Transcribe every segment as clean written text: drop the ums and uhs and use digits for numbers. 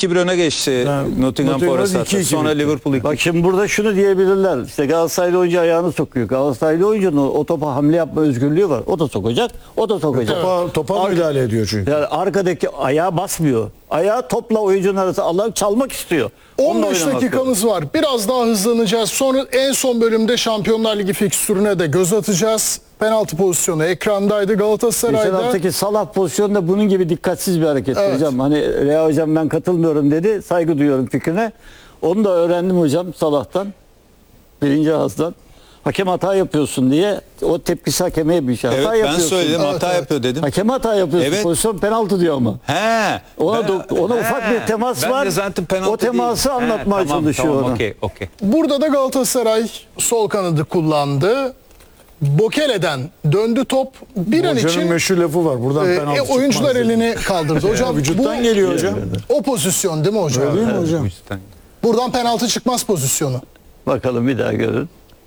2-1 öne geçti Nottingham Forest. 2-2 Sonra bitti. Liverpool 2-2. Bak şimdi burada şunu diyebilirler. İşte Galatasaraylı oyuncu ayağını sokuyor. Galatasaraylı oyuncunun o topa hamle yapma özgürlüğü var. O da sokacak. O da sokacak. Topa müdahale ediyor çünkü. Yani arkadaki ayağa basmıyor. Ayağı topla oyuncunun arası alan çalmak istiyor. Onunla 15 oynamak dakikamız var. Biraz daha hızlanacağız. Sonra en son bölümde Şampiyonlar Ligi fikstürüne de göz atacağız. Penaltı pozisyonu ekrandaydı Geçen Galatasaray'da. haftaki Salah pozisyonunda bunun gibi dikkatsiz bir hareket Evet. hocam. Hani Rea hocam ben katılmıyorum dedi. Saygı duyuyorum fikrine. Onu da öğrendim hocam Salah'tan. Birinci ağızdan. Hakem hata yapıyorsun diye o tepkisi hakeme bir şey. Hata Evet ben yapıyorsun. söyledim Evet, hata evet. yapıyor dedim. Hakem hata yapıyorsun. Evet. Pozisyon penaltı diyor ama. He. Ona ufak bir temas ben var. de zaten penaltı O teması değil. anlatmaya çalışıyor ona. Okey. Burada da Galatasaray sol kanadı kullandı. Bokele'den döndü top. Bir an Hocanın için meşhur lafı var. Buradan penaltı çıkmaz oyuncular dedi. elini kaldırdı. Hocam Vücuttan geliyor hocam. o pozisyon değil mi hocam? Öyle değil mi hocam? Buradan penaltı çıkmaz pozisyonu. Bakalım bir daha görün.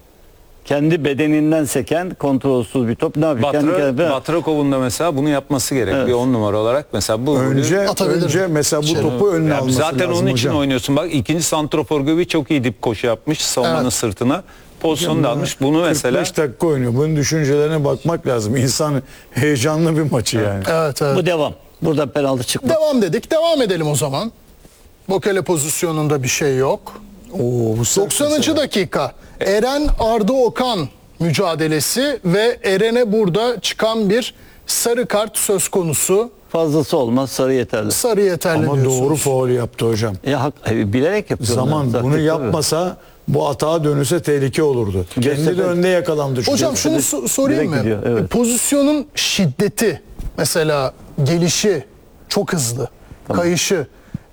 Kendi bedeninden seken kontrolsüz bir top ne yapıyor? Batrakov'un da mesela bunu yapması gerek. Evet. Bir 10 numara olarak mesela bu Atabilir. Önce mesela bu topu önüne yani alması zaten lazım onun için hocam. oynuyorsun. Bak ikinci santrafor gibi çok iyi dip koşu yapmış savunmanın Evet. sırtına. Pozisyonu da almış. Bunu mesela 45 dakika oynuyor. Bunun düşüncelerine bakmak lazım. İnsan heyecanlı bir maçı yani. Evet evet. Bu devam. Burada penaltı çıkmaz. Devam dedik. Devam edelim o zaman. Bokele pozisyonunda bir şey yok. Oo, bu sert 90. mesela. dakika. Eren Arda Okan mücadelesi ve Eren'e burada çıkan bir sarı kart söz konusu. Fazlası olmaz. Sarı yeterli. Sarı yeterli Ama diyorsunuz. doğru faul yaptı hocam. Bilerek yapıyor. Zaman onlar. bunu Tabii. yapmasa bu atağa dönülse tehlike olurdu. Kendi de önde yakalandı. çünkü. Hocam şunu sorayım direkt mı? gidiyor, evet. Pozisyonun şiddeti, mesela gelişi çok hızlı, kayışı.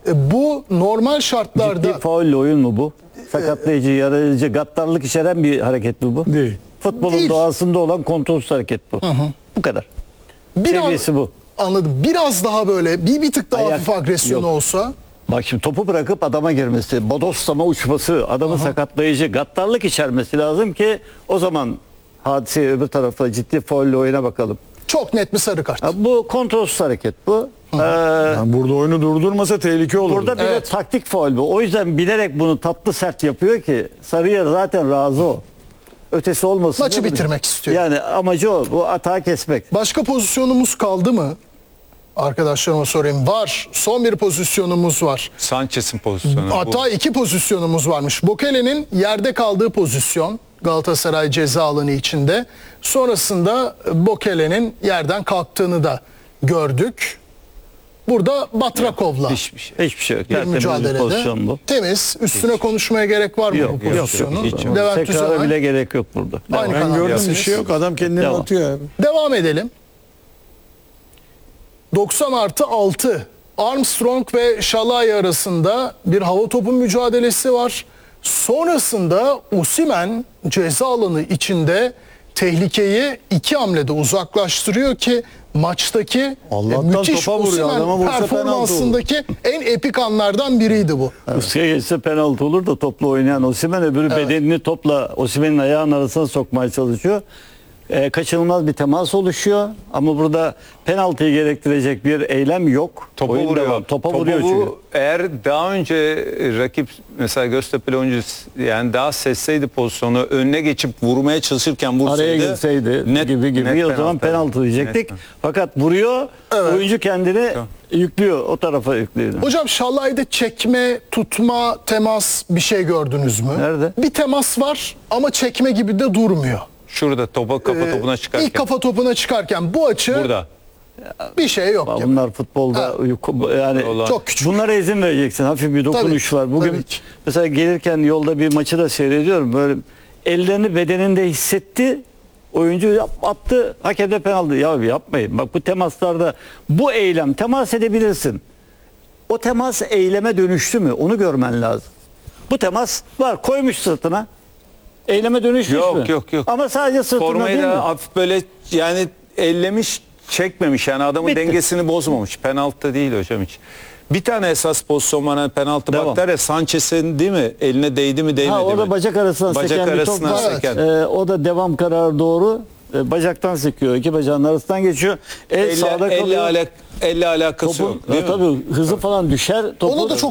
Bu normal şartlarda Ciddi faulle oyun mu bu? Sakatlayıcı, yarayıcı, gaddarlık içeren bir hareket mi bu? Değil. Futbolun Değil. doğasında olan kontrolsüz hareket bu. Bu kadar. biraz seviyesi bu. Anladım. Biraz daha böyle bir tık daha Ayak- hafif agresyon yok. olsa. Bak şimdi topu bırakıp adama girmesi, bodoslama uçması, adamı sakatlayıcı, gaddarlık içermesi lazım ki o zaman hadiseye öbür tarafa ciddi faulle oyuna bakalım. Çok net bir sarı kart. Ha, bu kontrolsüz hareket bu. Yani burada oyunu durdurmasa tehlike olurdu. Burada bir de Evet. taktik faul bu. O yüzden bilerek bunu tatlı sert yapıyor ki sarıya zaten razı o. Ötesi olmasın. Maçı değil mi? bitirmek istiyor. Yani amacı o. Bu atağı kesmek. Başka pozisyonumuz kaldı mı? Arkadaşlarıma sorayım. Var. Son bir pozisyonumuz var. Sanchez'in pozisyonu bu. Hatta iki pozisyonumuz varmış. Bokele'nin yerde kaldığı pozisyon Galatasaray ceza alanı içinde. Sonrasında Bokele'nin yerden kalktığını da gördük. Burada Batrakov'la Hiçbir şey. Hiçbir şey yok. bir Tertemiz bir mücadelede. pozisyon bu. Temiz. Üstüne konuşmaya gerek var mı Yok, bu yok, pozisyonun? hiç yok. Levent Tekrara Tüzağay. bile gerek yok burada. Aynı Ben kanaldasınız. gördüm bir şey yok. Adam kendini Devam. atıyor abi. Devam edelim. 90+6 Armstrong ve Şalay arasında bir hava topu mücadelesi var. Sonrasında Osimhen ceza alanı içinde tehlikeyi iki hamlede uzaklaştırıyor ki maçtaki Allah'tan müthiş topa vuruyor, Osimhen adama vursa penaltı performansındaki en epik anlardan biriydi bu. Rusya'ya geçse penaltı olur da topla oynayan Osimhen öbürü bedenini topla Osimhen'in ayağının arasına sokmaya çalışıyor. Kaçınılmaz bir temas oluşuyor ama burada penaltıyı gerektirecek bir eylem yok. Topa Oyun vuruyor. devam. Topa vuruyor çünkü. Eğer daha önce rakip mesela Göztepe'li oyuncu yani daha sesseydi pozisyonu önüne geçip vurmaya çalışırken vursaydı Araya girseydi net gibi o zaman penaltı diyecektik. Net. Fakat vuruyor, oyuncu kendini yüklüyor, o tarafa yüklüyor. Hocam Şalay'da çekme, tutma, temas bir şey gördünüz mü? Nerede? Bir temas var ama çekme gibi de durmuyor. Şurada kafa topuna çıkarken. İlk kafa topuna çıkarken bu açı Burada. bir şey yok. gibi. Bunlar futbolda yani Olan- Çok küçük. bunlara izin vereceksin. Hafif bir dokunuş Tabii, var. Bugün tabii ki. mesela gelirken yolda bir maçı da seyrediyorum. Böyle ellerini bedeninde hissetti. Oyuncu attı. Hakem de penaltı. Ya yapmayın. Bak bu temaslarda bu eylem temas edebilirsin. O temas eyleme dönüştü mü? Onu görmen lazım. Bu temas var. Koymuş sırtına. Eyleme dönüşmüş mü? Yok. Ama sadece sırtına Formayı değil mi? da hafif böyle yani ellemiş çekmemiş yani adamın Bitti. dengesini bozmamış. Penaltı da değil hocam hiç. Bir tane esas pozisyon var hani penaltı Devam. bak der ya Sanchez'in değil mi? Eline değdi mi değmedi Ha, orada mi? bacak arasından Bacak seken bir top arasından var. seken. O da devam kararı doğru. Bacaktan sekiyor. İki bacağın arasından geçiyor. El sağda kalıyor. Elle alakası Topun, yok değil mi? tabii hızı falan düşer. Topu Onu da çok